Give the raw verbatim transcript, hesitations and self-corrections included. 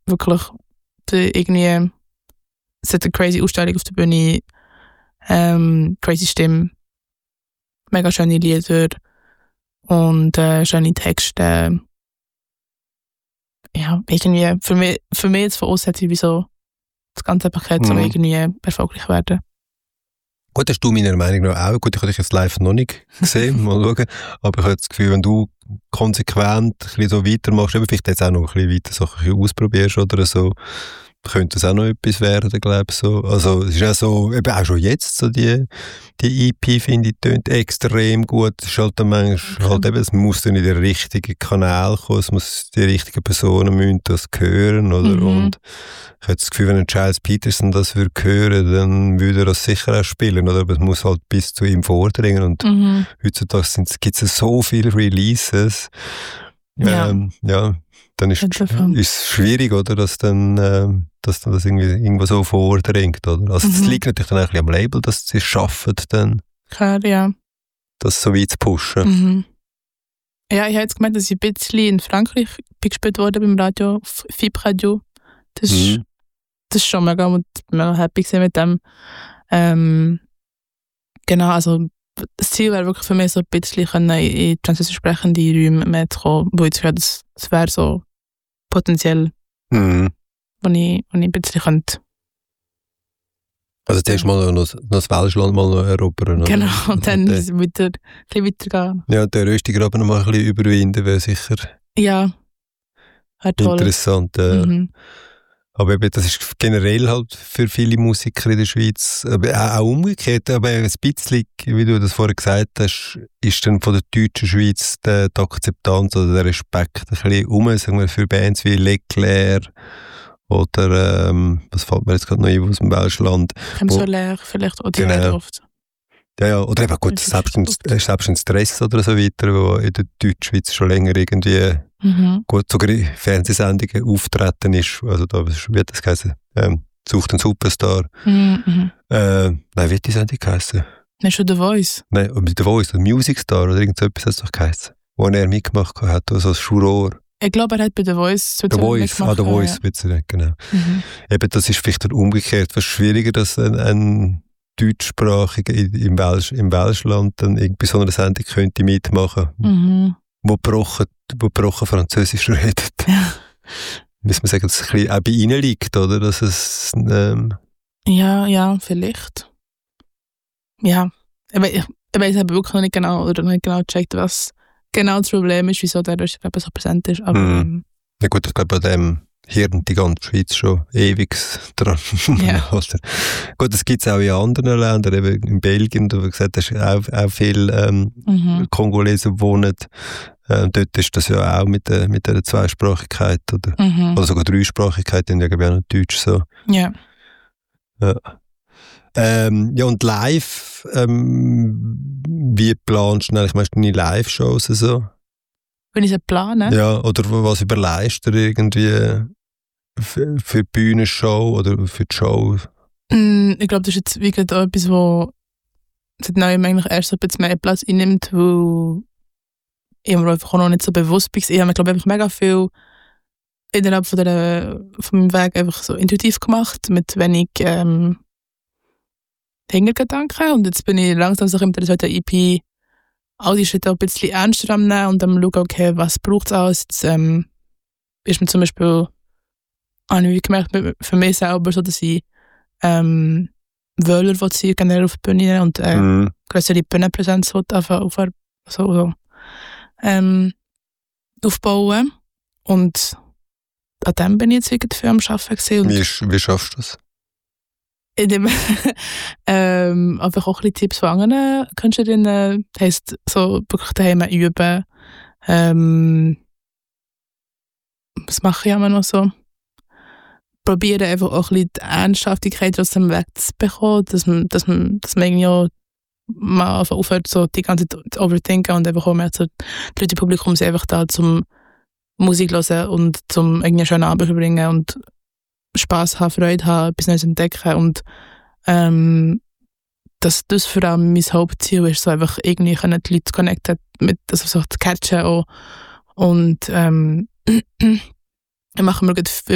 wirklich die, irgendwie es hat eine crazy Ausstellung auf der Bühne, ähm, crazy Stimme, mega schöne Lieder und äh, schöne Texte. Ja, irgendwie, für mich, für mich jetzt von uns hat sie wie so das ganze Paket mhm. so irgendwie erfolgreich werden. Gut, hast du meiner Meinung nach auch, gut, ich habe dich jetzt live noch nicht gesehen, mal schauen, aber ich habe das Gefühl, wenn du konsequent ein bisschen so weitermachst, eben vielleicht jetzt auch noch ein bisschen weiter so ein bisschen ausprobierst oder so, könnte es auch noch etwas werden, glaube ich, so. Also, es ist auch so, eben auch schon jetzt, so die, die E P, finde ich, tönt extrem gut. Es ist halt dann manchmal, okay. halt eben, es muss dann in den richtigen Kanal kommen, es muss, die richtigen Personen müssen das hören, oder? Mhm. Und ich habe das Gefühl, wenn ein Giles Peterson das würde hören, dann würde er das sicher auch spielen, oder? Aber es muss halt bis zu ihm vordringen und mhm. heutzutage gibt es so viele Releases. Ja. Ähm, ja. Dann ist es schwierig, oder, dass dann, ähm, dass dann das irgendwie irgendwo so vordringt, oder? Also, es mhm. liegt natürlich dann auch ein bisschen am Label, dass sie es schaffen, dann. Klar, ja. Das so weit zu pushen. Mhm. Ja, ich habe jetzt gemeint, dass ich ein bisschen in Frankreich bin gespielt worden beim Radio, F I B Radio. Das, mhm. ist, das ist schon mega, und mega happy gewesen mit dem. Ähm, genau, also, das Ziel wäre wirklich für mich so ein bisschen in, in französisch sprechende Räume mehr zu kommen, wo ich das, das, das wäre so potenziell, mhm. wo, ich, wo ich ein bisschen könnte. Also zuerst mal noch, noch das Welschland mal noch erobern. Genau, oder? Und dann und wieder ein bisschen weitergehen. Ja, der Röstiger aber noch mal ein bisschen überwinden wäre sicher ja, toll. Interessant. Äh. Mhm. Aber eben, das ist generell halt für viele Musiker in der Schweiz, aber auch umgekehrt, aber ein bisschen, wie du das vorher gesagt hast, ist dann von der deutschen Schweiz die, die Akzeptanz oder der Respekt ein bisschen um, sagen wir, für Bands wie Leclerc oder, ähm, was fällt mir jetzt gerade noch ein aus dem Welschland? Soler vielleicht, oder genau. oft. Ja, ja, oder eben gut, selbst ein, selbst ein Stress oder so weiter, wo in der Deutschschweiz schon länger irgendwie mhm. gut sogar in Fernsehsendungen auftreten ist. Also da wird das geheißen, ähm, sucht einen Superstar. Mhm. Äh, nein, wie hat die Sendung geheißen? Nein, schon The Voice. Nein, mit The Voice, der Music Star oder irgend so etwas hat es doch geheißen, wo er mitgemacht hat, also als Juror. Ich glaube, er hat bei The Voice The Voice, ah, The Voice, ja. Wird's nicht, genau. Mhm. Eben, das ist vielleicht dann umgekehrt, was schwieriger, dass ein, ein deutschsprachiger im, Welsch, im Welschland dann irgendwie so eine Sendung könnte mitmachen, mhm. wo brochen, wo brochen Französisch redet. Ja. Muss man sagen, dass es ein bisschen auch bei ihnen liegt, oder? Dass es, ähm ja, ja, vielleicht. Ja, aber ich, ich weiß aber wirklich noch nicht genau, oder noch nicht genau gecheckt, was genau das Problem ist, wieso der Röstiger so präsent ist. Aber, mhm. ähm, ja gut, ich glaube, bei dem hirnt die ganze Schweiz schon ewig dran. Ja. Gut, das gibt es auch in anderen Ländern, eben in Belgien, du hast gesagt, da ist auch, auch viele ähm, mhm. Kongolesen wohnen. Ähm, dort ist das ja auch mit der, mit der Zweisprachigkeit oder, mhm. oder sogar Dreisprachigkeit, in der glaube ich auch noch Deutsch so. Ja. Ja. Ähm, ja, und live, ähm, wie planst du eigentlich meist deine Live-Shows so? Wenn ich sie plane? Ja, oder was überleist du irgendwie für, für die Bühnenshow oder für die Show? Mm, ich glaube, das ist jetzt wirklich auch etwas, wo seit neuem eigentlich erst so ein bisschen mehr Platz einnimmt, weil ich mir einfach auch noch nicht so bewusst bin. Ich habe mir, glaube ich, einfach mega viel innerhalb von, der, von meinem Weg einfach so intuitiv gemacht, mit wenig ähm, Hintergedanken. Und jetzt bin ich langsam so mit der zweiten E P all die Schritte auch ein bisschen ernster am nehmen und dann schauen, okay, was braucht es alles. Jetzt ähm, ist mir zum Beispiel, habe ich gemerkt, für mich selber so, dass ich ähm, Wöhler ziehen generell auf die Bühne und äh, mhm. größere Bühnenpräsenz auf, auf, auf, so, so, ähm, aufbauen. Und an dem bin ich jetzt irgendwie für am Arbeiten gewesen. Wie, wie schaffst du das? Indem ähm, einfach auch ein bisschen Tipps von anderen Künstlerinnen, das heisst, so wirklich daheim üben. Ähm, was mache ich immer noch so? Probieren einfach auch ein bisschen die Ernsthaftigkeit aus dem Weg zu bekommen, dass man, dass man, dass man irgendwie auch mal aufhört, so die ganze Zeit zu overthinken und einfach auch mehr so, die Leute im Publikum sind einfach da, zum Musik hören und zum irgendwie einen schönen Abend verbringen und Spass haben, Freude haben, etwas Neues entdecken und ähm, dass das vor allem mein Hauptziel ist, so einfach irgendwie können die Leute connecten mit, also so zu catchen auch. Und ähm, ich mache mir